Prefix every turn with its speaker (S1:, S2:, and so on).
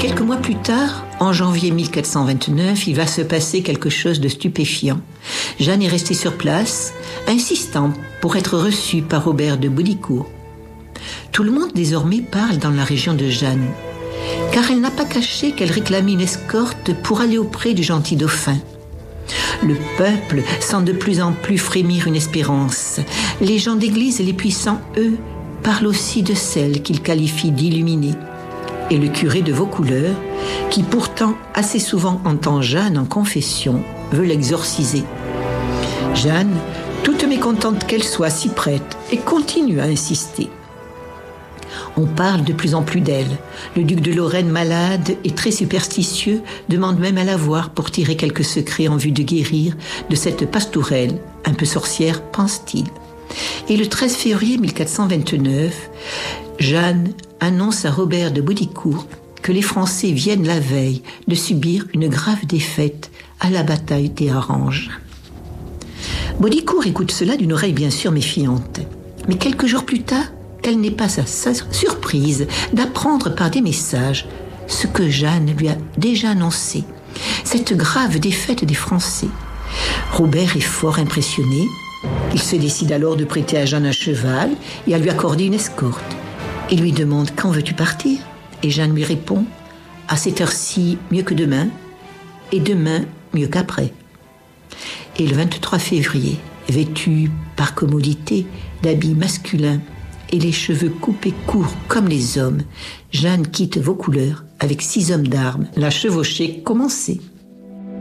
S1: Quelques mois plus tard, en janvier 1429, il va se passer quelque chose de stupéfiant. Jeanne est restée sur place, insistant pour être reçue par Robert de Baudricourt. Tout le monde désormais parle dans la région de Jeanne, car elle n'a pas caché qu'elle réclamait une escorte pour aller auprès du gentil dauphin. Le peuple sent de plus en plus frémir une espérance. Les gens d'église et les puissants, eux, parlent aussi de celle qu'ils qualifient d'illuminée. Et le curé de Vaucouleurs, qui pourtant assez souvent entend Jeanne en confession, veut l'exorciser. Jeanne, toute mécontente qu'elle soit, s'y prête et continue à insister. On parle de plus en plus d'elle. Le duc de Lorraine, malade et très superstitieux, demande même à la voir pour tirer quelques secrets en vue de guérir de cette pastourelle, un peu sorcière, pense-t-il. Et le 13 février 1429, Jeanne annonce à Robert de Baudricourt que les Français viennent la veille de subir une grave défaite à la bataille des Haranges. Baudricourt écoute cela d'une oreille bien sûr méfiante. Mais quelques jours plus tard, quelle n'est pas sa surprise d'apprendre par des messages ce que Jeanne lui a déjà annoncé, cette grave défaite des Français. Robert est fort impressionné. Il se décide alors de prêter à Jeanne un cheval et à lui accorder une escorte. Il lui demande « Quand veux-tu partir ?» Et Jeanne lui répond « À cette heure-ci, mieux que demain, et demain, mieux qu'après. » Et le 23 février, vêtue par commodité d'habits masculins et les cheveux coupés courts comme les hommes, Jeanne quitte Vaucouleurs avec 6 hommes d'armes. La chevauchée commençait.